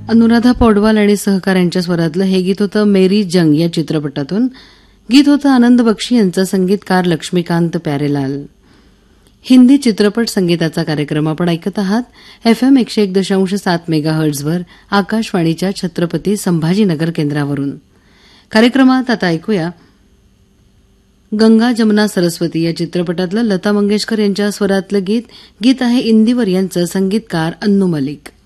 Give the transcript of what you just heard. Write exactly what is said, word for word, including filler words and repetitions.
अनुराधा पौडवाल आणि सहकाऱ्यांच्या स्वरातलं हे गीत होतं मेरी जंग या चित्रपटातून. गीत होतं आनंद बक्षी यांचं, संगीतकार लक्ष्मीकांत प्यारेलाल. हिंदी चित्रपट संगीताचा कार्यक्रम आपण ऐकत आहात एफएम एकशे एक दशांश सात मेगाहर्ट्झवर आकाशवाणीच्या छत्रपती संभाजीनगर केंद्रावरून. कार्यक्रमात आता ऐकूया गंगा जमुना सरस्वती या चित्रपटातलं लता मंगेशकर यांच्या स्वरातलं गीत. गीत आहे इंदिवर यांचं, संगीतकार अन्नू मलिक.